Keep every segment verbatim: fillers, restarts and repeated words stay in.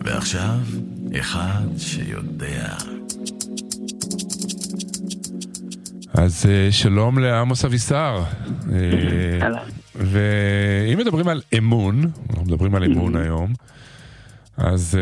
ועכשיו, אחד שיודע. אז שלום לעמוס אבישר. ואם מדברים על אמון, אנחנו מדברים על אמון היום, אז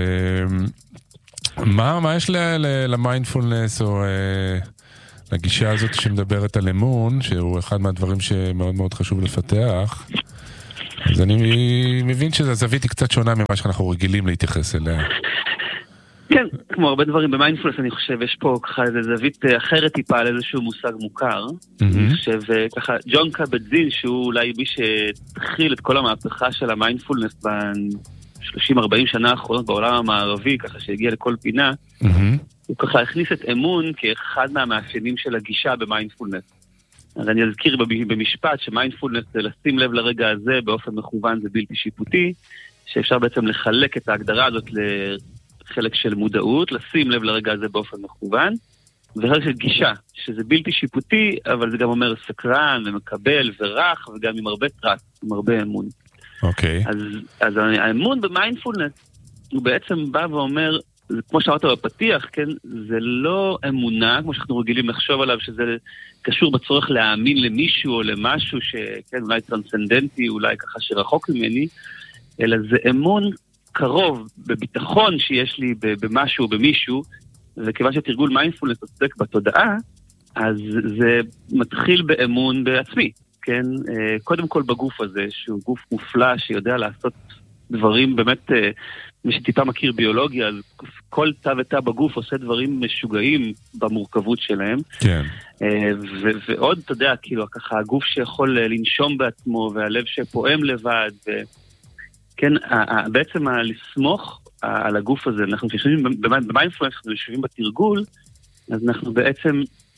מה, מה יש למיינדפולנס או לגישה הזאת שמדברת על אמון, שהוא אחד מהדברים שמאוד מאוד חשוב לפתח? אז אני מבין שהזווית היא קצת שונה ממה שאנחנו רגילים להתייחס אליה. כן, כמו הרבה דברים במיינדפולנס, אני חושב, יש פה ככה איזו זווית אחרת טיפה על איזשהו מושג מוכר. אני חושב, ככה, ג'ון קאבט-זין, שהוא אולי מי שהתחיל את כל המהפכה של המיינדפולנס ב-שלושים ארבעים שנה האחרונות בעולם המערבי, ככה שהגיע לכל פינה, הוא ככה הכניס את אמון כאחד מהמאפיינים של הגישה במיינדפולנס. אז אני אזכיר במשפט שמיינדפולנס זה לשים לב לרגע הזה באופן מכוון זה בלתי שיפוטי, שאפשר בעצם לחלק את ההגדרה הזאת לחלק של מודעות, לשים לב לרגע הזה באופן מכוון, וחלק של גישה, שזה בלתי שיפוטי, אבל זה גם אומר סקרן ומקבל ורך, וגם עם הרבה טרסט, עם הרבה אמון. אוקיי. אז, אז האמון במיינדפולנס, הוא בעצם בא ואומר, כמו שאמרת בפתיח, כן, זה לא אמונה, כמו שאנחנו רגילים לחשוב עליו, שזה קשור בצורך להאמין למישהו או למשהו שכן, אולי טרנסצנדנטי, אולי ככה שרחוק ממני, אלא זה אמון קרוב בביטחון שיש לי במשהו או במישהו, וכיוון שתרגול מיינדפולנס עוסק בתודעה, אז זה מתחיל באמון בעצמי, כן? קודם כל בגוף הזה, שהוא גוף מופלא שיודע לעשות דברים באמת, מי שטיפה מכיר ביולוגיה, אז כל תא ותא בגוף עושה דברים משוגעים במורכבות שלהם. כן. ו- ועוד, אתה יודע, כאילו, ככה, הגוף שיכול לנשום בעצמו, והלב שפועם לבד, וכן, בעצם לסמוך על הגוף הזה, אנחנו יושבים במיינדפולנס, אנחנו יושבים בתרגול, אז אנחנו בעצם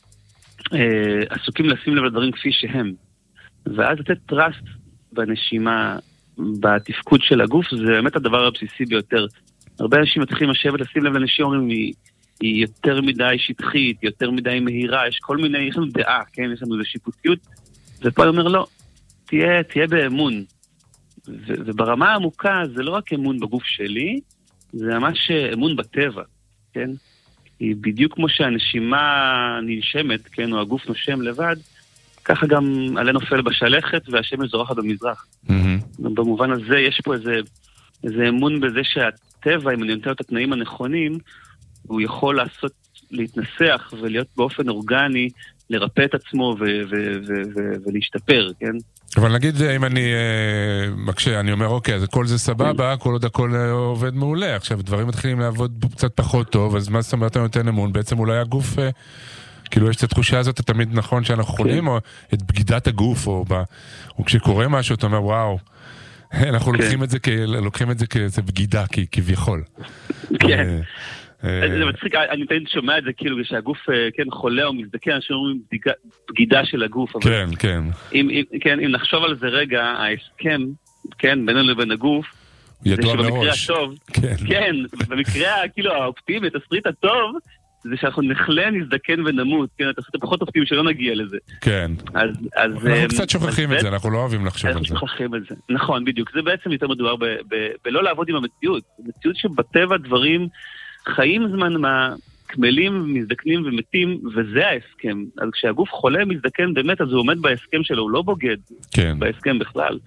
עסוקים לשים לב לדברים כפי שהם. ואז לתת טרסט בנשימה, בתפקוד של הגוף, זה באמת הדבר הבסיסי ביותר. הרבה אנשים מתחילים לשבת, לשים לב לאנשים, אומרים, היא, היא יותר מדי שטחית, יותר מדי מהירה, יש כל מיני, יש לנו דעה, כן, יש לנו איזו שיפוטיות, ופה אני אומר, לא, תהיה, תהיה באמון. ו, וברמה העמוקה, זה לא רק אמון בגוף שלי, זה ממש אמון בטבע, כן? היא בדיוק כמו שהנשימה ננשמת, כן, או הגוף נושם לבד, ככה גם עלה נופל בשלכת והשמש זורחת במזרח. Mm-hmm. במובן הזה יש פה איזה, איזה אמון בזה שהטבע, אם אני נותן את התנאים הנכונים, הוא יכול לעשות, להתנסח ולהיות באופן אורגני, לרפא את עצמו ו- ו- ו- ו- ולהשתפר, כן? אבל נגיד, אם אני מקשה, אני אומר, אוקיי, אז כל זה סבבה, כל עוד הכל עובד מעולה. עכשיו, דברים מתחילים לעבוד קצת פחות טוב, אז מה זאת אומרת, אני נותן אמון? בעצם אולי הגוף... כאילו יש את התחושה הזאת, תמיד נכון שאנחנו חולים, או את בגידת הגוף, או, ב... או כשקורה משהו, אתה אומר, וואו, אנחנו לוקחים את זה, כ... לוקחים את זה כאיזה בגידה, כביכול. כן. זה מצחיק, אני תמיד שומע את זה, כאילו, כשהגוף חולה או מזדקן, אנשים אומרים בגידה של הגוף. כן, כן. אם נחשוב על זה רגע, ההסכם, כן, בינינו לבין הגוף, זה שבמקרה הטוב, כן, במקרה, כאילו, האופטימי, התסריט הטוב, זה שאנחנו נחלה, נזדקן ונמות, כן, אתה עושה פחות אופטימי שלא נגיע לזה. כן. אז, אז, אנחנו קצת שוכחים את זה, אנחנו לא אוהבים לחשוב על זה. אנחנו שוכחים את זה. נכון, בדיוק. זה בעצם יותר מדובר ב, ב, בלא לעבוד עם המציאות. המציאות שבטבע דברים חיים זמן מה, קמלים, מזדקנים ומתים, וזה ההסכם. אז כשהגוף חולה, מזדקן באמת, אז הוא עומד בהסכם שלו, הוא לא בוגד. כן. בהסכם בכלל.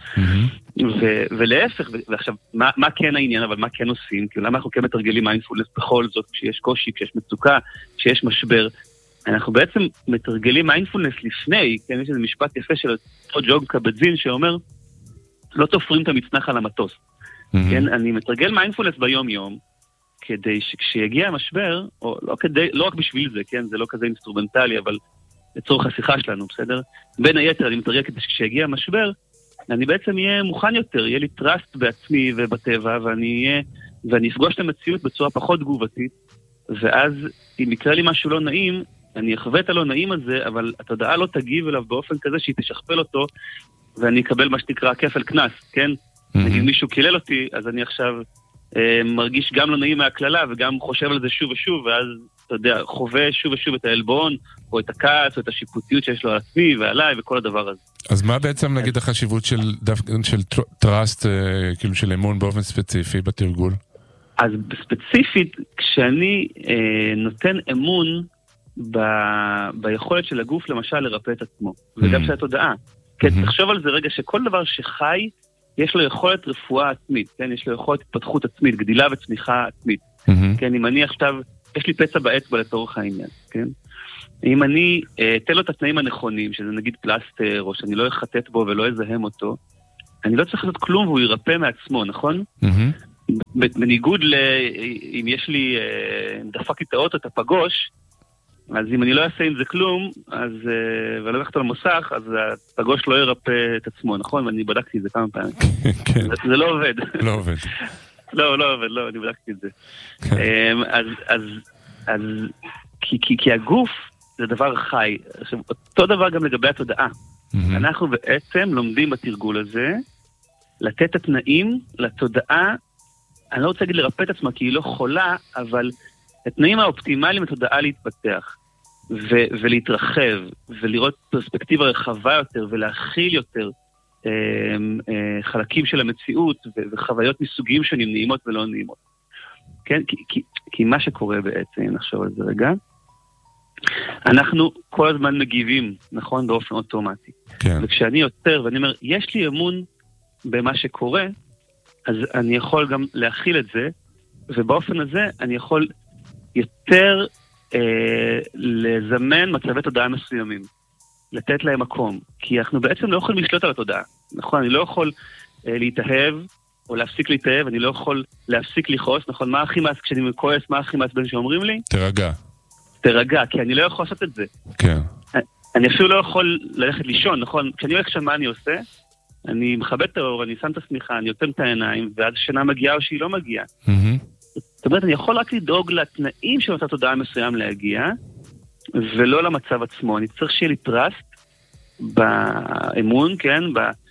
ו- ולהפך, ועכשיו, מה, מה כן העניין, אבל מה כן עושים? כי למה אנחנו כן מתרגלים מיינדפולנס בכל זאת, כשיש קושי, כשיש מצוקה, כשיש משבר? אנחנו בעצם מתרגלים מיינדפולנס לפני, כן, יש איזה משפט יפה של אותו ג'ון קאבט-זין שאומר, לא תופרים את המצנח על המטוס. כן, אני מתרגל מיינדפולנס ביום-יום, כדי שכשיגיע המשבר, או לא כדי, לא רק בשביל זה, כן, זה לא כזה אינסטרומנטלי, אבל לצורך השיחה שלנו, בסדר? בין היתר, אני מתרגל כדי שכשיגיע המשבר, אני בעצם אהיה מוכן יותר, יהיה לי טרסט בעצמי ובטבע, ואני אהיה, ואני אפגוש את המציאות בצורה פחות תגובתית, ואז אם יקרה לי משהו לא נעים, אני אחווה את הלא נעים הזה, אבל התודעה לא תגיב אליו באופן כזה שהיא תשכפל אותו, ואני אקבל מה שתקרא כפל כנס, כן? Mm-hmm. נגיד מישהו קילל אותי, אז אני עכשיו אה, מרגיש גם לא נעים מהכללה, וגם חושב על זה שוב ושוב, ואז, אתה יודע, חווה שוב ושוב את האלבון, או את הכעס, או את השיפוטיות שיש לו על עצמי ועליי, וכל הדבר הזה. אז מה בעצם נגיד החשיבות של, של טראסט, כאילו של אמון באופן ספציפי בתרגול? אז ספציפית, כשאני אה, נותן אמון ב, ביכולת של הגוף, למשל, לרפא את עצמו, וגם של התודעה. כן, תחשוב על זה רגע, שכל דבר שחי, יש לו יכולת רפואה עצמית, כן? יש לו יכולת התפתחות עצמית, גדילה וצמיחה עצמית. כן, אם אני עכשיו, יש לי פצע באצבע לתורך העניין, כן? אם אני אתן לו את התנאים הנכונים, שזה נגיד פלסטר, או שאני לא אחטט בו ולא אזהם אותו, אני לא צריך לעשות כלום והוא ירפא מעצמו, נכון? בניגוד ל... אם יש לי, דפקתי את האוטו, את הפגוש, אז אם אני לא אעשה עם זה כלום, אז, ולא לקחת על המוסך, אז הפגוש לא ירפא את עצמו, נכון? ואני בדקתי את זה כמה פעמים. זה לא עובד. לא עובד. לא, לא עובד, לא, אני בדקתי את זה. אז, אז, אז, כי, כי, כי הגוף זה דבר חי. עכשיו, אותו דבר גם לגבי התודעה. אנחנו בעצם לומדים בתרגול הזה, לתת את התנאים לתודעה, אני לא רוצה להגיד לרפא את עצמה, כי היא לא חולה, אבל התנאים האופטימליים לתודעה להתפתח, ו- ולהתרחב, ולראות פרספקטיבה רחבה יותר, ולהכיל יותר אה, אה, חלקים של המציאות, ו- וחוויות מסוגים שונים, נעימות ולא נעימות. כן? כי, כי, כי מה שקורה בעצם, נחשוב על זה רגע, אנחנו כל הזמן מגיבים, נכון? באופן אוטומטי. כן. וכשאני יוצר ואני אומר, יש לי אמון במה שקורה, אז אני יכול גם להכיל את זה, ובאופן הזה אני יכול יותר אה, לזמן מצבי תודעה מסוימים, לתת להם מקום, כי אנחנו בעצם לא יכולים לשלוט על התודעה, נכון? אני לא יכול אה, להתאהב, או להפסיק להתאהב, אני לא יכול להפסיק לכעוס, נכון? מה הכי מעצבן, כשאני כועס, מה הכי מעצבן שאומרים לי? תרגע. תרגע, כי אני לא יכול לעשות את זה. כן. אני אפילו לא יכול ללכת לישון, נכון? כשאני הולך שם, מה אני עושה? אני מכבד את האור, אני שם את השמיכה, אני יוצם את העיניים, ואז השינה מגיעה או שהיא לא מגיעה. זאת אומרת, אני יכול רק לדאוג לתנאים של אותה תודעה מסוים להגיע, ולא למצב עצמו. אני צריך שיהיה לי טראסט באמון, כן?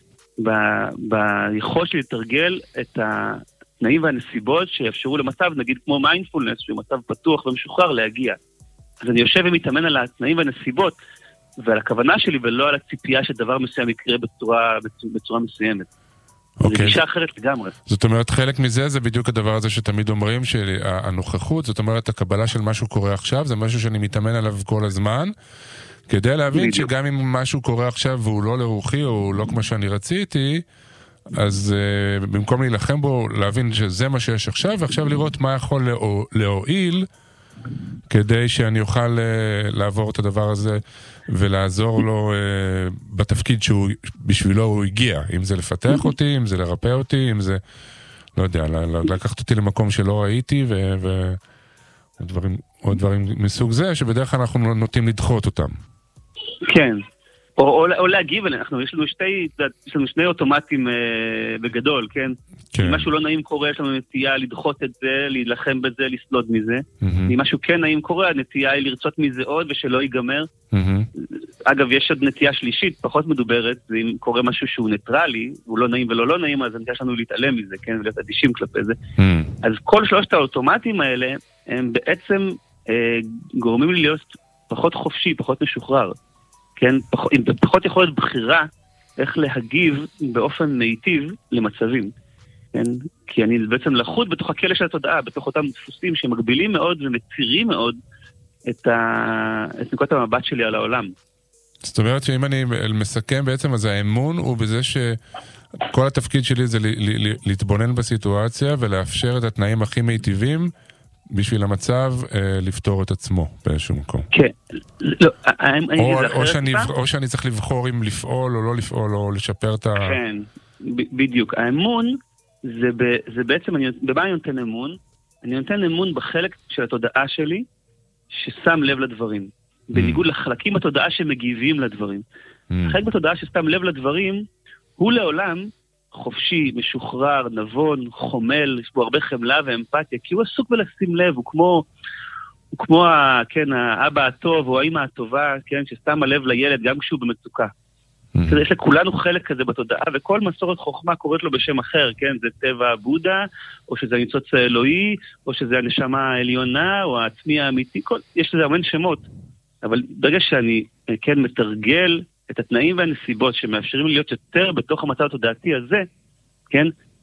ביכולת שלי לתרגל את התנאים והנסיבות שיאפשרו למצב, נגיד כמו מיינדפולנס, שהוא מצב פתוח ומשוחרר, להגיע. אז אני יושב ומתאמן על התנאים והנסיבות, ועל הכוונה שלי, ולא על הציפייה שדבר מסוים יקרה בצורה, בצורה מסוימת. Okay. זה גישה אחרת לגמרי. זאת אומרת, חלק מזה זה בדיוק הדבר הזה שתמיד אומרים, שהנוכחות, זאת אומרת, הקבלה של משהו קורה עכשיו, זה משהו שאני מתאמן עליו כל הזמן, כדי להבין בדיוק. שגם אם משהו קורה עכשיו והוא לא לרוחי, או לא כמו שאני רציתי, אז uh, במקום להילחם בו, להבין שזה מה שיש עכשיו, ועכשיו לראות מה יכול להוע... להועיל, כדי שאני אוכל uh, לעבור את הדבר הזה ולעזור לו uh, בתפקיד שהוא בשבילו הוא הגיע, אם זה לפתח אותי, אם זה לרפא אותי, אם זה, לא יודע, לקחת אותי למקום שלא ראיתי ו... ו... ודברים, עוד דברים מסוג זה, שבדרך כלל אנחנו נוטים לדחות אותם. כן. או, או, או להגיב, אנחנו, יש לנו שתי, יש לנו שני אוטומטים אה, בגדול, כן? כן? אם משהו לא נעים קורה, יש לנו נטייה לדחות את זה, להילחם בזה, לסלוד מזה. Mm-hmm. אם משהו כן נעים קורה, הנטייה היא לרצות מזה עוד ושלא ייגמר. Mm-hmm. אגב, יש עוד נטייה שלישית, פחות מדוברת, ואם קורה משהו שהוא ניטרלי, הוא לא נעים ולא לא נעים, אז הנטייה שלנו להתעלם מזה, כן? ולהיות אדישים כלפי זה. Mm-hmm. אז כל שלושת האוטומטים האלה, הם בעצם אה, גורמים לי להיות פחות חופשי, פחות משוחרר. כן, פחות, פחות יכול להיות בחירה איך להגיב באופן מיטיב למצבים, כן? כי אני בעצם לחוד בתוך הכלא של התודעה, בתוך אותם דפוסים שמגבילים מאוד ומצירים מאוד את, ה... את נקודת המבט שלי על העולם. זאת אומרת שאם אני מסכם בעצם, אז האמון הוא בזה שכל התפקיד שלי זה להתבונן בסיטואציה ולאפשר את התנאים הכי מיטיבים, בשביל המצב אה, לפתור את עצמו באיזשהו מקום. כן. לא, או, או, שאני, או שאני צריך לבחור אם לפעול או לא לפעול, או לשפר את ה... כן, ב- בדיוק. האמון, זה, ב, זה בעצם, אני, במה אני נותן אמון? אני נותן אמון בחלק של התודעה שלי, ששם לב לדברים. בניגוד mm. לחלקים בתודעה שמגיבים לדברים. Mm. חלק בתודעה ששם לב לדברים, הוא לעולם... חופשי, משוחרר, נבון, חומל, יש בו הרבה חמלה ואמפתיה, כי הוא עסוק בלשים לב, הוא כמו, הוא כמו, כן, האבא הטוב או האמא הטובה, כן, ששמה לב לילד גם כשהוא במצוקה. Mm-hmm. יש לכולנו חלק כזה בתודעה, וכל מסורת חוכמה קוראת לו בשם אחר, כן, זה טבע בודה, או שזה הניצוץ האלוהי, או שזה הנשמה העליונה, או העצמי האמיתי, כל, יש לזה המון שמות. אבל ברגע שאני, כן, מתרגל את התנאים והנסיבות שמאפשרים להיות יותר בתוך המצב התודעתי הזה, כן,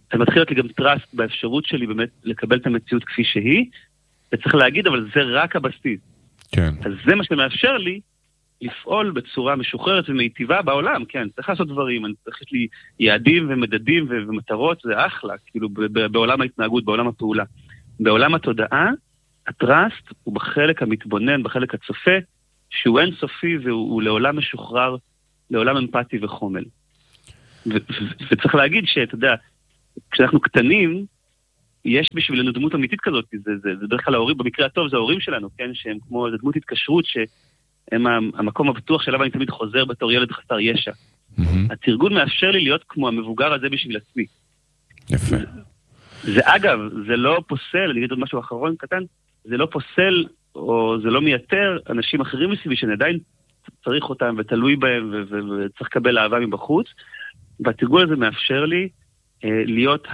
אז מתחיל להיות לי גם טראסט באפשרות שלי באמת לקבל את המציאות כפי שהיא, וצריך להגיד, אבל זה רק הבסיס. כן. אז זה מה שמאפשר לי לפעול בצורה משוחררת ומיטיבה בעולם, כן, צריך לעשות דברים, אני צריך לי יעדים ומדדים ומטרות, זה אחלה, כאילו בעולם ההתנהגות, בעולם הפעולה. בעולם התודעה, הטראסט הוא בחלק המתבונן, בחלק הצופה, שהוא אינסופי והוא לעולם משוחרר, לעולם אמפתי וחומל. וצריך להגיד שאתה יודע, כשאנחנו קטנים, יש בשבילנו דמות אמיתית כזאת, זה, זה, זה דרך כלל ההורים, במקרה הטוב זה ההורים שלנו, כן, שהם כמו דמות התקשרות, שהם המקום הבטוח שלו אני תמיד חוזר בתור ילד חסר ישע. Mm-hmm. התרגול מאפשר לי להיות כמו המבוגר הזה בשביל עצמי. יפה. זה, זה אגב, זה לא פוסל, אני אגיד עוד משהו אחרון קטן, זה לא פוסל, או זה לא מייתר אנשים אחרים מסביבי, שאני עדיין צריך אותם ותלוי בהם, ו- ו- וצריך לקבל אהבה מבחוץ, והתרגול הזה מאפשר לי להיות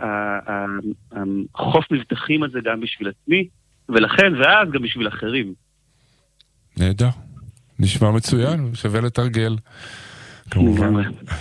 החוף מבטחים הזה גם בשביל עצמי, ולכן, ואז גם בשביל אחרים. נהדר. נשמע מצוין, שווה לתרגל. כמובן.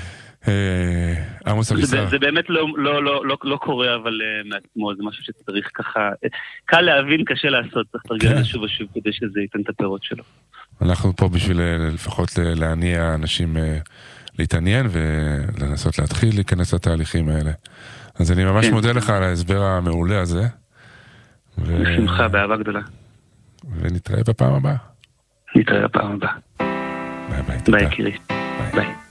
עמוס אבישר. זה באמת לא קורה, אבל מעצמו, זה משהו שצריך ככה, קל להבין, קשה לעשות, צריך לתרגל שוב ושוב כדי שזה ייתן את הפירות שלו. אנחנו פה בשביל לפחות להניע אנשים להתעניין ולנסות להתחיל להיכנס לתהליכים האלה. אז אני ממש מודה לך על ההסבר המעולה הזה. בשמחה, באהבה גדולה. ונתראה בפעם הבאה. נתראה בפעם הבאה. ביי ביי. ביי, קירי. ביי.